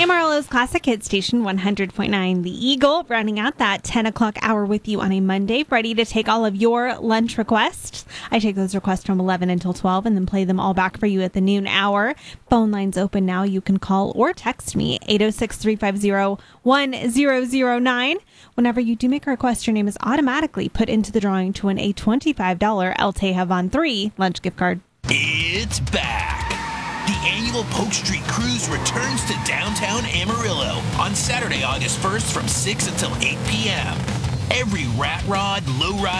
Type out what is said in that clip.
Amarillo's Classic Hit Station 100.9 The Eagle, rounding out that 10 o'clock hour with you on a Monday, ready to take all of your lunch requests. I take those requests from 11 until 12 and then play them all back for you at the noon hour. Phone lines open now. You can call or text me, 806-350-1009. Whenever you do make a request, your name is automatically put into the drawing to win a $25 El Tejavan 3 lunch gift card. It's back. The annual Polk Street Cruise returns to downtown Amarillo on Saturday, August 1st from 6 until 8 p.m. Every rat rod, low ride,